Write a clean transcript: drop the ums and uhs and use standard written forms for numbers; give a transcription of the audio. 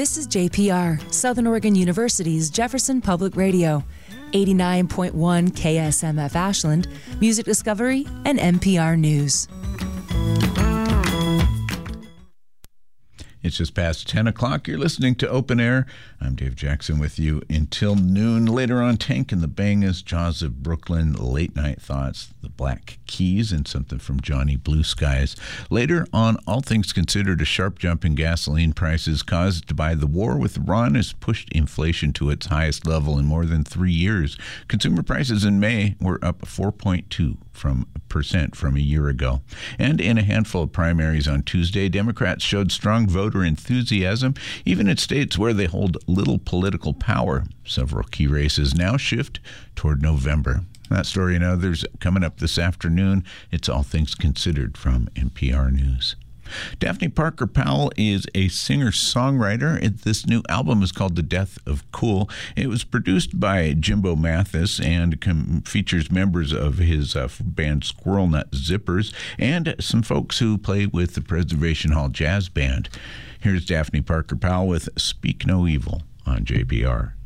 This is JPR, Southern Oregon University's Jefferson Public Radio, 89.1 KSMF Ashland, Music Discovery, and NPR News. It's just past 10 o'clock. You're listening to Open Air. I'm Dave Jackson with you until noon. Later on, Tank and the Bangas, Jaws of Brooklyn, Late Night Thoughts, The Black Keys, and something from Johnny Blue Skies. Later on, all things considered, a sharp jump in gasoline prices caused by the war with Iran has pushed inflation to its highest level in more than 3 years. Consumer prices in May were up 4.2% from a year ago. And in a handful of primaries on Tuesday, Democrats showed strong voter enthusiasm, even in states where they hold little political power. Several key races now shift toward November. That story and others coming up this afternoon. It's All Things Considered from NPR News. Daphne Parker Powell is a singer-songwriter. This new album is called The Death of Cool. It was produced by Jimbo Mathis and features members of his band Squirrel Nut Zippers and some folks who play with the Preservation Hall Jazz Band. Here's Daphne Parker Powell with Speak No Evil on JPR.